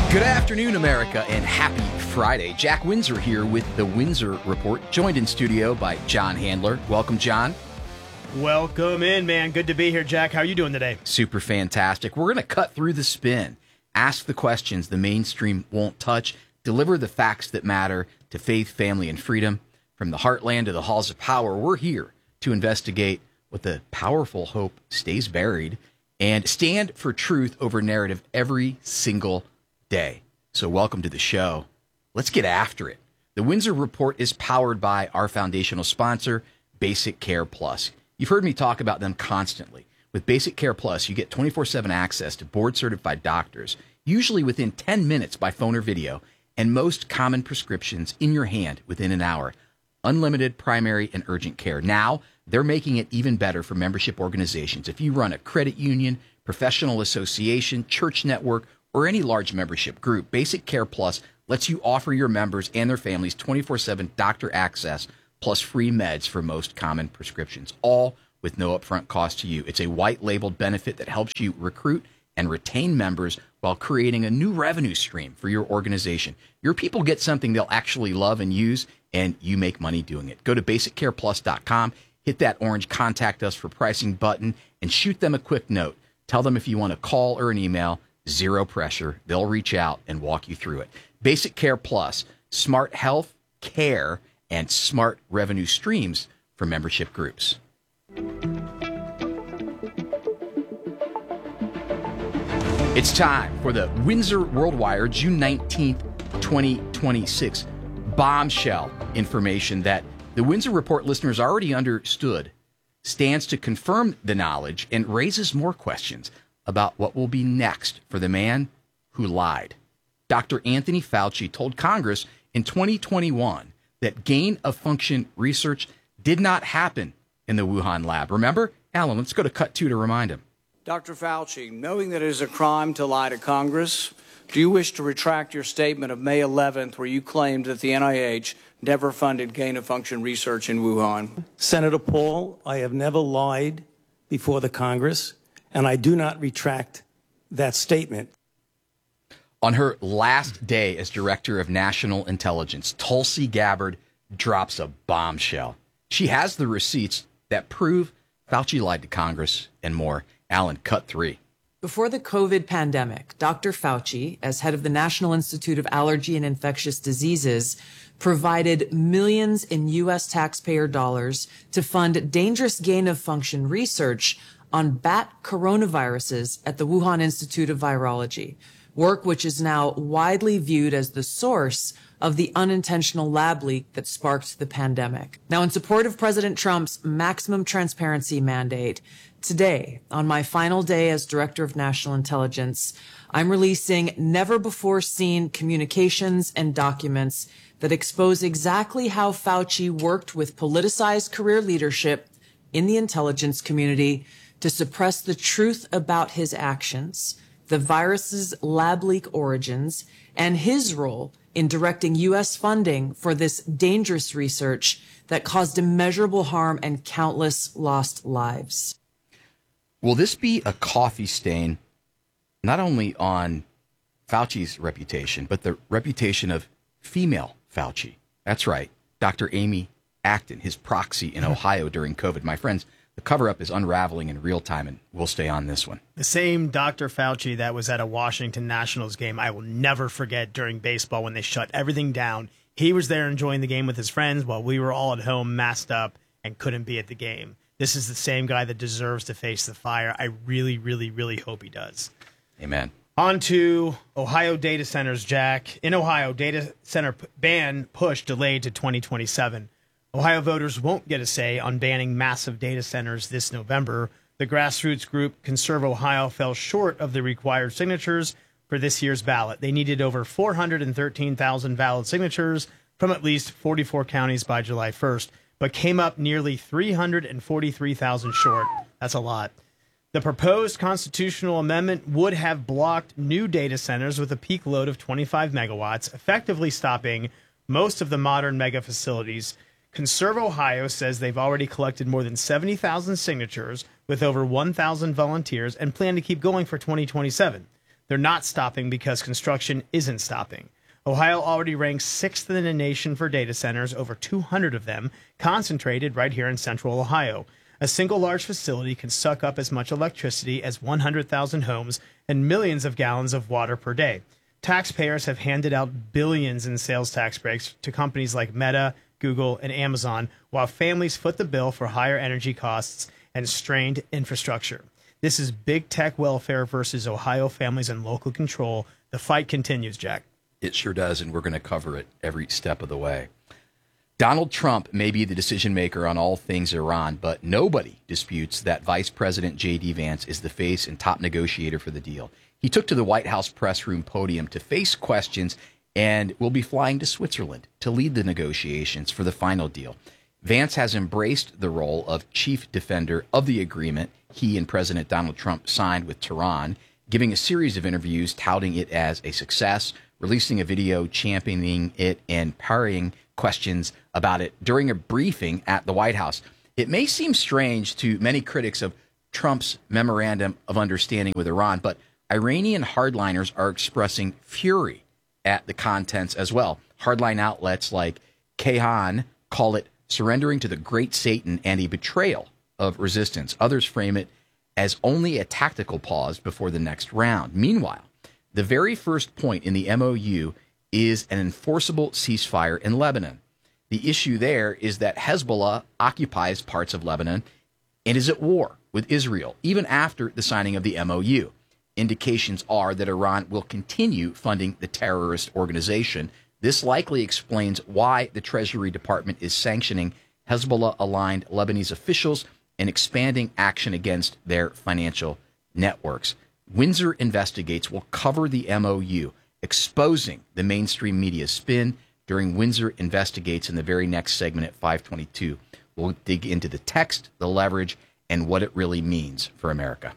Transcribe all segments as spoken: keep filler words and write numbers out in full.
Good afternoon, America, and happy Friday. Jack Windsor here with the Windsor Report, joined in studio by John Handler. Welcome, John. Welcome in, man. Good to be here, Jack. How are you doing today? Super fantastic. We're going to cut through the spin, ask the questions the mainstream won't touch, deliver the facts that matter to faith, family, and freedom. From the heartland to the halls of power, we're here to investigate what the powerful hope stays buried and stand for truth over narrative every single day. So welcome to the show. Let's get after it. The Windsor Report is powered by our foundational sponsor, Basic Care Plus. You've heard me talk about them constantly. With Basic Care Plus, you get twenty-four seven access to board-certified doctors, usually within ten minutes by phone or video, and most common prescriptions in your hand within an hour. Unlimited primary and urgent care. Now, they're making it even better for membership organizations. If you run a credit union, professional association, church network, or any large membership group, Basic Care Plus lets you offer your members and their families twenty-four seven doctor access plus free meds for most common prescriptions, all with no upfront cost to you. It's a white-labeled benefit that helps you recruit and retain members while creating a new revenue stream for your organization. Your people get something they'll actually love and use, and you make money doing it. Go to basic care plus dot com, hit that orange Contact Us for Pricing button, and shoot them a quick note. Tell them if you want a call or an email. Zero pressure. They'll reach out and walk you through it. Basic Care Plus, smart health, care, and smart revenue streams for membership groups. It's time for the Windsor World Wire June nineteenth, twenty twenty-six bombshell information that the Windsor Report listeners already understood, stands to confirm the knowledge, and raises more questions about what will be next for the man who lied. Doctor Anthony Fauci told Congress in twenty twenty-one that gain-of-function research did not happen in the Wuhan lab. Remember? Alan, let's go to cut two to remind him. Doctor Fauci, knowing that it is a crime to lie to Congress, do you wish to retract your statement of May eleventh where you claimed that the N I H never funded gain-of-function research in Wuhan? Senator Paul, I have never lied before the Congress, and I do not retract that statement. On her last day as Director of National Intelligence, Tulsi Gabbard drops a bombshell. She has the receipts that prove Fauci lied to Congress and more. Alan, cut three. Before the COVID pandemic, Doctor Fauci, as head of the National Institute of Allergy and Infectious Diseases, provided millions in U S taxpayer dollars to fund dangerous gain-of-function research on bat coronaviruses at the Wuhan Institute of Virology, work which is now widely viewed as the source of the unintentional lab leak that sparked the pandemic. Now, in support of President Trump's maximum transparency mandate, today, on my final day as Director of National Intelligence, I'm releasing never-before-seen communications and documents that expose exactly how Fauci worked with politicized career leadership in the intelligence community to suppress the truth about his actions, the virus's lab leak origins, and his role in directing U S funding for this dangerous research that caused immeasurable harm and countless lost lives. Will this be a coffee stain, not only on Fauci's reputation, but the reputation of female Fauci? That's right, Doctor Amy Acton, his proxy in Ohio during COVID. My friends, the cover-up is unraveling in real time, and we'll stay on this one. The same Doctor Fauci that was at a Washington Nationals game I will never forget during baseball when they shut everything down. He was there enjoying the game with his friends while we were all at home masked up and couldn't be at the game. This is the same guy that deserves to face the fire. I really, really, really hope he does. Amen. On to Ohio data centers, Jack. In Ohio, data center p- ban push delayed to twenty twenty-seven. Ohio voters won't get a say on banning massive data centers this November. The grassroots group Conserve Ohio fell short of the required signatures for this year's ballot. They needed over four hundred thirteen thousand valid signatures from at least forty-four counties by July first, but came up nearly three hundred forty-three thousand short. That's a lot. The proposed constitutional amendment would have blocked new data centers with a peak load of twenty-five megawatts, effectively stopping most of the modern mega facilities. Conserve Ohio says they've already collected more than seventy thousand signatures with over one thousand volunteers and plan to keep going for twenty twenty-seven. They're not stopping because construction isn't stopping. Ohio already ranks sixth in the nation for data centers, over two hundred of them concentrated right here in central Ohio. A single large facility can suck up as much electricity as one hundred thousand homes and millions of gallons of water per day. Taxpayers have handed out billions in sales tax breaks to companies like Meta, Google, and Amazon, while families foot the bill for higher energy costs and strained infrastructure. This is big tech welfare versus Ohio families and local control. The fight continues, Jack. It sure does, and we're going to cover it every step of the way. Donald Trump may be the decision maker on all things Iran, but nobody disputes that Vice President J D. Vance is the face and top negotiator for the deal. He took to the White House press room podium to face questions and will be flying to Switzerland to lead the negotiations for the final deal. Vance has embraced the role of chief defender of the agreement he and President Donald Trump signed with Tehran, giving a series of interviews touting it as a success, releasing a video championing it, and parrying questions about it during a briefing at the White House. It may seem strange to many critics of Trump's memorandum of understanding with Iran, but Iranian hardliners are expressing fury at the contents as well. Hardline outlets like Kayhan call it surrendering to the great Satan and a betrayal of resistance. Others frame it as only a tactical pause before the next round. Meanwhile, the very first point in the M O U is an enforceable ceasefire in Lebanon. The issue there is that Hezbollah occupies parts of Lebanon and is at war with Israel, even after the signing of the M O U. Indications are that Iran will continue funding the terrorist organization. This likely explains why the Treasury Department is sanctioning Hezbollah-aligned Lebanese officials and expanding action against their financial networks. Windsor Investigates will cover the M O U, exposing the mainstream media spin during Windsor Investigates in the very next segment at five twenty-two. We'll dig into the text, the leverage, and what it really means for America.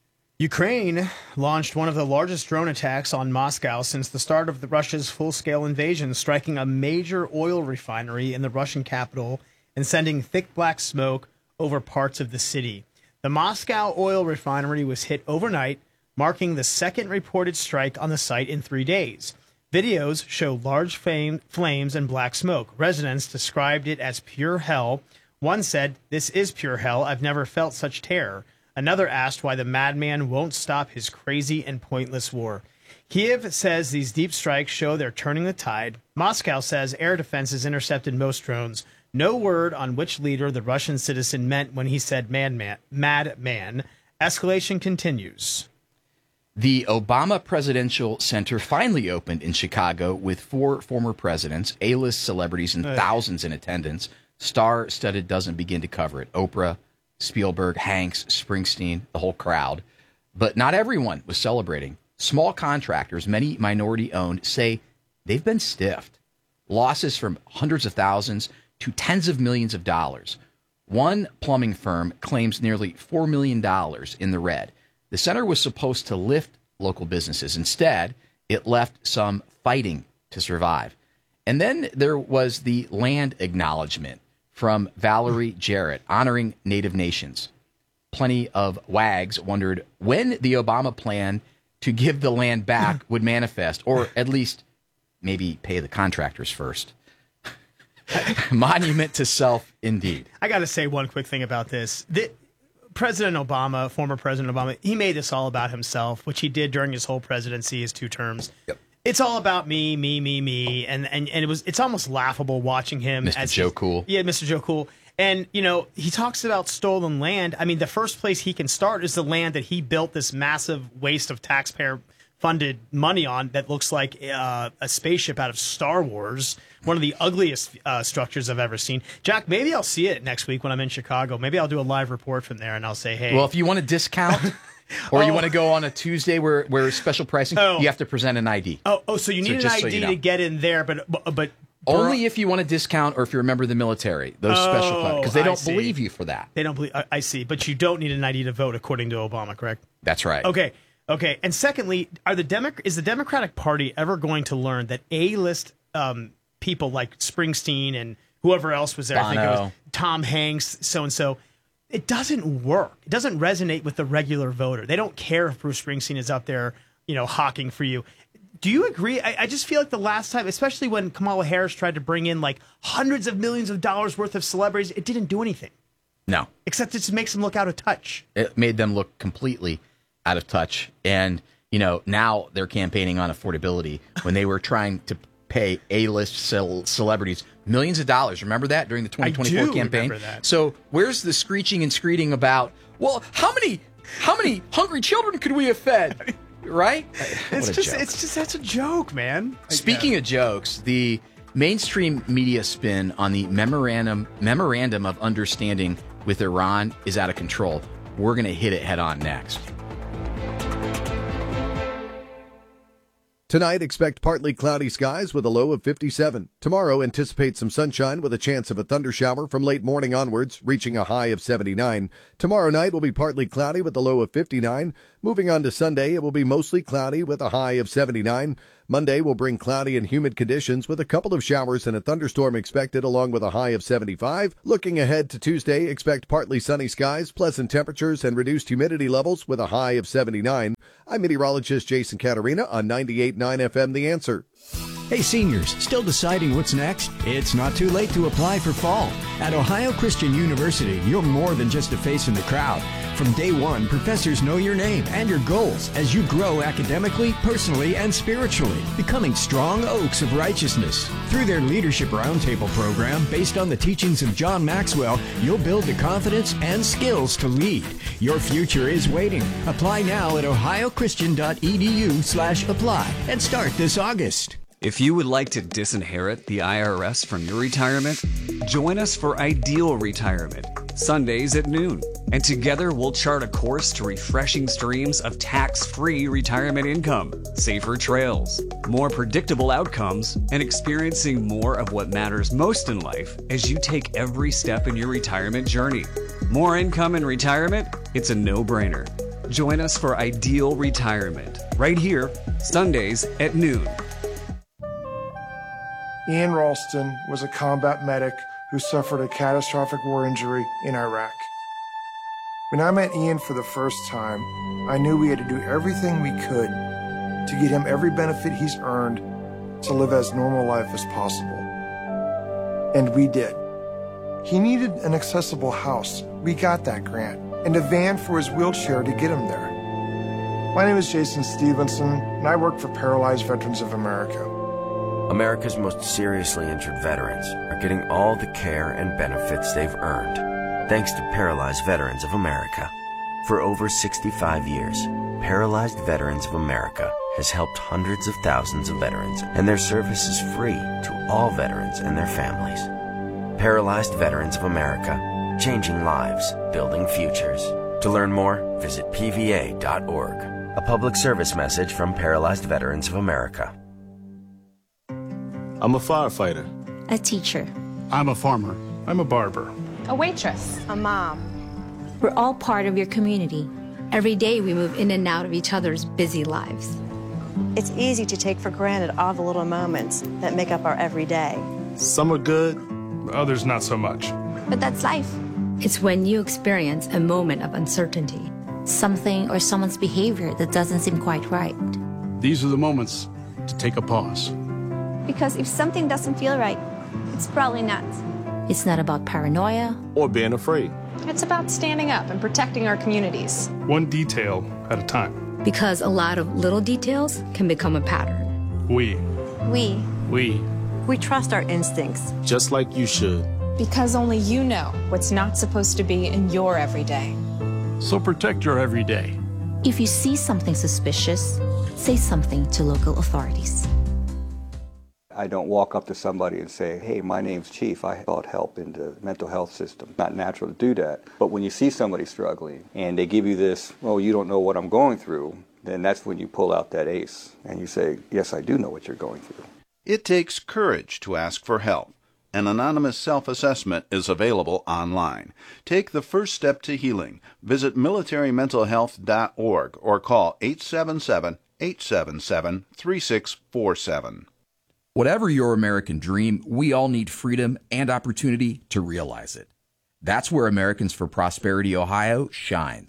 Ukraine launched one of the largest drone attacks on Moscow since the start of the Russia's full-scale invasion, striking a major oil refinery in the Russian capital and sending thick black smoke over parts of the city. The Moscow oil refinery was hit overnight, marking the second reported strike on the site in three days. Videos show large fame, flames and black smoke. Residents described it as pure hell. One said, "This is pure hell. I've never felt such terror." Another asked why the madman won't stop his crazy and pointless war. Kiev says these deep strikes show they're turning the tide. Moscow says air defenses intercepted most drones. No word on which leader the Russian citizen meant when he said madman. Madman. Escalation continues. The Obama Presidential Center finally opened in Chicago with four former presidents, A-list celebrities, and thousands in attendance. Star-studded doesn't begin to cover it. Oprah, Spielberg, Hanks, Springsteen, the whole crowd. But not everyone was celebrating. Small contractors, many minority-owned, say they've been stiffed. Losses from hundreds of thousands to tens of millions of dollars. One plumbing firm claims nearly four million dollars in the red. The center was supposed to lift local businesses. Instead, it left some fighting to survive. And then there was the land acknowledgement from Valerie Jarrett, honoring Native nations. Plenty of wags wondered when the Obama plan to give the land back would manifest, or at least maybe pay the contractors first. Monument to self, indeed. I got to say one quick thing about this. The, President Obama, former President Obama, he made this all about himself, which he did during his whole presidency, his two terms. Yep. It's all about me, me, me, me, and and and it was it's almost laughable watching him. Mister as Joe Cool. Yeah, Mister Joe Cool. And, you know, he talks about stolen land. I mean, the first place he can start is the land that he built this massive waste of taxpayer-funded money on that looks like uh, a spaceship out of Star Wars, one of the ugliest uh, structures I've ever seen. Jack, maybe I'll see it next week when I'm in Chicago. Maybe I'll do a live report from there, and I'll say, hey. Well, if you want a discount... Or oh. you want to go on a Tuesday where, where special pricing, oh. you have to present an I D. Oh, oh so you need so an I D so you know. to get in there, but but, but only if you want a discount or if you're a member of the military. Those oh, special because they don't believe you for that. They don't believe. I, I see, but you don't need an I D to vote, according to Obama, correct? That's right. Okay, okay. And secondly, are the Demo- is the Democratic Party ever going to learn that A-list um, people like Springsteen and whoever else was there, Bono. I think it was Tom Hanks, so and so. It doesn't work. It doesn't resonate with the regular voter. They don't care if Bruce Springsteen is up there, you know, hawking for you. Do you agree? I, I just feel like the last time, especially when Kamala Harris tried to bring in like hundreds of millions of dollars worth of celebrities, it didn't do anything. No. Except it just makes them look out of touch. It made them look completely out of touch. And, you know, now they're campaigning on affordability when they were trying to pay A-list ce- celebrities millions of dollars. Remember that during the twenty twenty-four I do campaign? remember that. So where's the screeching and screeding about, well, how many how many hungry children could we have fed? Right? It's What a just, joke. it's just, that's a joke, man. Speaking of jokes, the mainstream media spin on the memorandum memorandum of understanding with Iran is out of control. We're going to hit it head on next. Tonight, expect partly cloudy skies with a low of fifty-seven. Tomorrow, anticipate some sunshine with a chance of a thundershower from late morning onwards, reaching a high of seventy-nine. Tomorrow night will be partly cloudy with a low of fifty-nine. Moving on to Sunday, it will be mostly cloudy with a high of seventy-nine. Monday will bring cloudy and humid conditions with a couple of showers and a thunderstorm expected along with a high of seventy-five. Looking ahead to Tuesday, expect partly sunny skies, pleasant temperatures, and reduced humidity levels with a high of seventy-nine. I'm meteorologist Jason Caterina on ninety-eight point nine F M The Answer. Hey seniors, still deciding what's next? It's not too late to apply for fall. At Ohio Christian University, you're more than just a face in the crowd. From day one, professors know your name and your goals as you grow academically, personally, and spiritually, becoming strong oaks of righteousness. Through their Leadership Roundtable program, based on the teachings of John Maxwell, you'll build the confidence and skills to lead. Your future is waiting. Apply now at ohiochristian.edu slash apply and start this August. If you would like to disinherit the I R S from your retirement, join us for Ideal Retirement, Sundays at noon. And together we'll chart a course to refreshing streams of tax-free retirement income, safer trails, more predictable outcomes, and experiencing more of what matters most in life as you take every step in your retirement journey. More income in retirement? It's a no-brainer. Join us for Ideal Retirement, right here, Sundays at noon. Ian Ralston was a combat medic who suffered a catastrophic war injury in Iraq. When I met Ian for the first time, I knew we had to do everything we could to get him every benefit he's earned to live as normal life as possible. And we did. He needed an accessible house. We got that grant. And a van for his wheelchair to get him there. My name is Jason Stevenson, and I work for Paralyzed Veterans of America. America's most seriously injured veterans are getting all the care and benefits they've earned, thanks to Paralyzed Veterans of America. For over sixty-five years, Paralyzed Veterans of America has helped hundreds of thousands of veterans, and their service is free to all veterans and their families. Paralyzed Veterans of America, changing lives, building futures. To learn more, visit P V A dot org. A public service message from Paralyzed Veterans of America. I'm a firefighter. A teacher. I'm a farmer. I'm a barber. A waitress. A mom. We're all part of your community. Every day we move in and out of each other's busy lives. It's easy to take for granted all the little moments that make up our everyday. Some are good, others not so much. But that's life. It's when you experience a moment of uncertainty, something or someone's behavior that doesn't seem quite right. These are the moments to take a pause. Because if something doesn't feel right, it's probably not. It's not about paranoia or being afraid. It's about standing up and protecting our communities. One detail at a time. Because a lot of little details can become a pattern. We. We. We. We trust our instincts. Just like you should. Because only you know what's not supposed to be in your everyday. So protect your everyday. If you see something suspicious, say something to local authorities. I don't walk up to somebody and say, hey, my name's Chief, I sought help in the mental health system. Not natural to do that. But when you see somebody struggling and they give you this, well, you don't know what I'm going through, then that's when you pull out that ace and you say, yes, I do know what you're going through. It takes courage to ask for help. An anonymous self-assessment is available online. Take the first step to healing. Visit military mental health dot org or call eight seven seven, eight seven seven, three six four seven. Whatever your American dream, we all need freedom and opportunity to realize it. That's where Americans for Prosperity Ohio shines.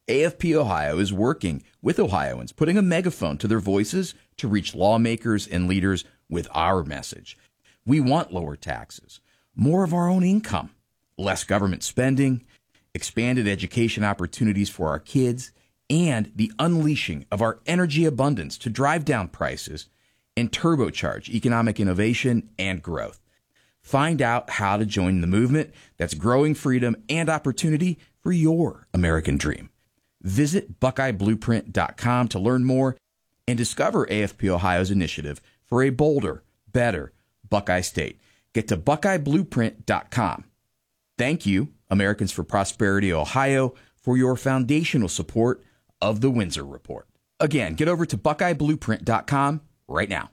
A F P Ohio is working with Ohioans, putting a megaphone to their voices to reach lawmakers and leaders with our message. We want lower taxes, more of our own income, less government spending, expanded education opportunities for our kids, and the unleashing of our energy abundance to drive down prices and turbocharge economic innovation and growth. Find out how to join the movement that's growing freedom and opportunity for your American dream. Visit Buckeye Blueprint dot com to learn more and discover A F P Ohio's initiative for a bolder, better Buckeye State. Get to Buckeye Blueprint dot com. Thank you, Americans for Prosperity Ohio, for your foundational support of the Windsor Report. Again, get over to Buckeye Blueprint dot com right now.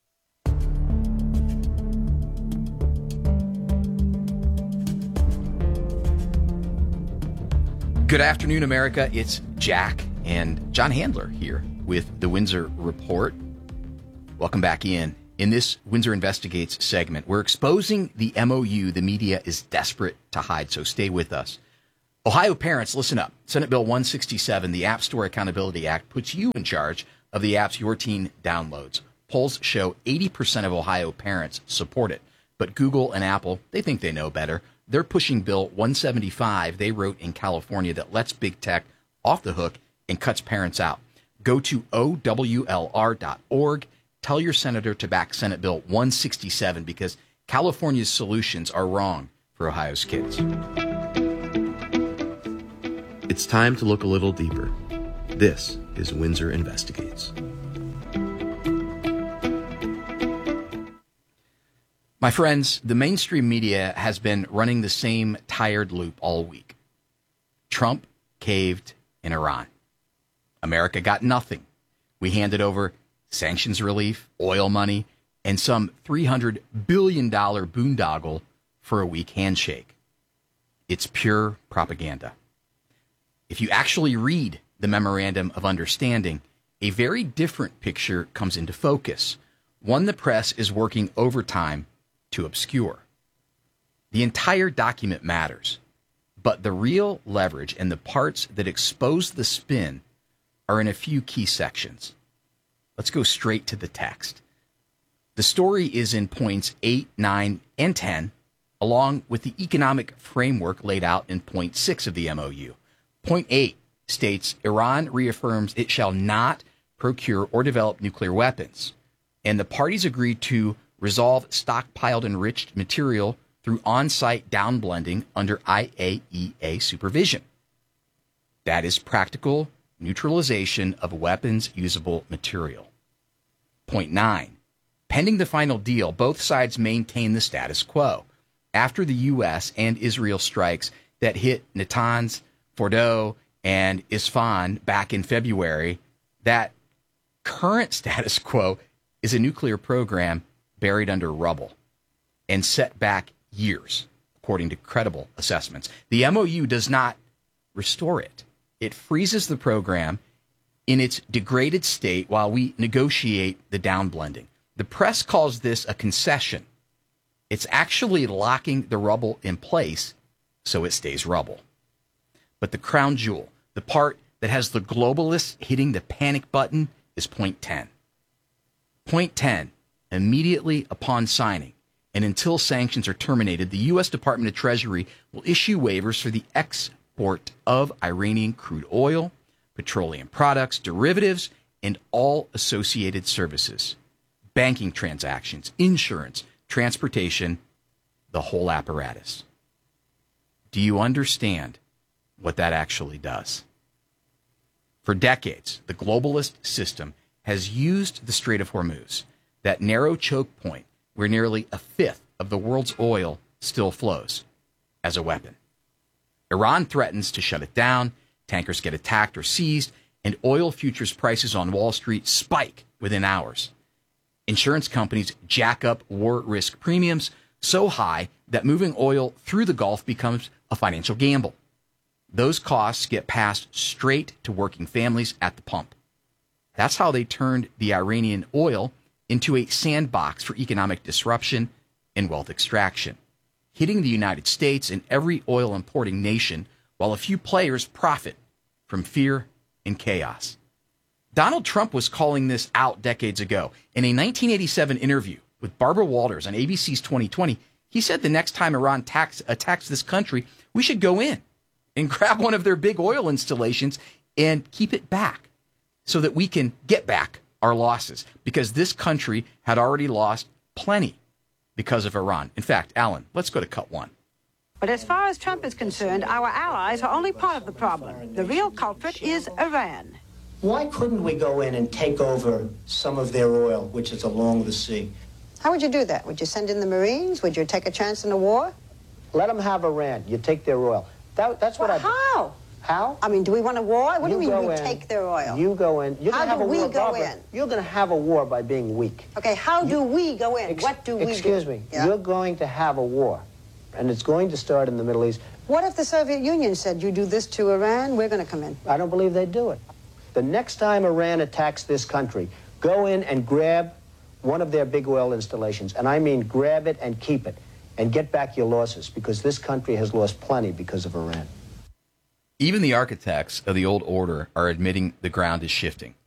Good afternoon, America. It's Jack and John Handler here with the Windsor Report. Welcome back in. In this Windsor Investigates segment, we're exposing the M O U the media is desperate to hide, so stay with us. Ohio parents, listen up. Senate Bill one sixty-seven, the App Store Accountability Act, puts you in charge of the apps your teen downloads. Polls show eighty percent of Ohio parents support it, but Google and Apple, they think they know better. They're pushing Bill one seventy-five they wrote in California that lets big tech off the hook and cuts parents out. Go to O W L R dot org. Tell your senator to back Senate Bill one sixty-seven because California's solutions are wrong for Ohio's kids. It's time to look a little deeper. This is Windsor Investigates. My friends, the mainstream media has been running the same tired loop all week. Trump caved in Iran. America got nothing. We handed over sanctions relief, oil money, and some three hundred billion dollars boondoggle for a weak handshake. It's pure propaganda. If you actually read the Memorandum of Understanding, a very different picture comes into focus, one the press is working overtime to obscure. The entire document matters, but the real leverage and the parts that expose the spin are in a few key sections. Let's go straight to the text. The story is in points eight, nine, and ten, along with the economic framework laid out in point six of the M O U. Point eight states Iran reaffirms it shall not procure or develop nuclear weapons, and the parties agreed to resolve stockpiled enriched material through on-site downblending under I A E A supervision. That is practical neutralization of weapons usable material. Point nine. Pending the final deal, both sides maintain the status quo. After the U S and Israel strikes that hit Natanz, Fordo, and Isfahan back in February, that current status quo is a nuclear program buried under rubble and set back years, according to credible assessments. The M O U does not restore it. It freezes the program in its degraded state while we negotiate the downblending. The press calls this a concession. It's actually locking the rubble in place so it stays rubble. But the crown jewel, the part that has the globalists hitting the panic button, is point ten. Point ten, immediately upon signing, and until sanctions are terminated, the U S Department of Treasury will issue waivers for the export of Iranian crude oil, petroleum products, derivatives, and all associated services, banking transactions, insurance, transportation, the whole apparatus. Do you understand what that actually does? For decades, the globalist system has used the Strait of Hormuz, that narrow choke point where nearly a fifth of the world's oil still flows, as a weapon. Iran threatens to shut it down, tankers get attacked or seized, and oil futures prices on Wall Street spike within hours. Insurance companies jack up war risk premiums so high that moving oil through the Gulf becomes a financial gamble. Those costs get passed straight to working families at the pump. That's how they turned the Iranian oil into a sandbox for economic disruption and wealth extraction, hitting the United States and every oil importing nation while a few players profit from fear and chaos. Donald Trump was calling this out decades ago. In a nineteen eighty-seven interview with Barbara Walters on A B C's twenty twenty, he said the next time Iran tax, attacks this country, we should go in and grab one of their big oil installations and keep it back so that we can get back our losses, because this country had already lost plenty because of Iran. In fact, Alan, let's go to cut one. But as far as Trump is concerned, our allies are only part of the problem. The real culprit is Iran. Why couldn't we go in and take over some of their oil, which is along the sea? How would you do that? Would you send in the Marines? Would you take a chance in a war? Let them have Iran. You take their oil. That, that's what well, I... How? How? I mean, do we want a war? What you do you mean we in, take their oil? You go in. You're how have do a we war, go Barbara, in? You're going to have a war by being weak. Okay, how you, do we go in? Ex What do we do? Excuse me. Yeah? You're going to have a war, and it's going to start in the Middle East. What if the Soviet Union said, you do this to Iran, we're going to come in? I don't believe they'd do it. The next time Iran attacks this country, go in and grab one of their big oil installations, and I mean grab it and keep it, and get back your losses, because this country has lost plenty because of Iran. Even the architects of the old order are admitting the ground is shifting.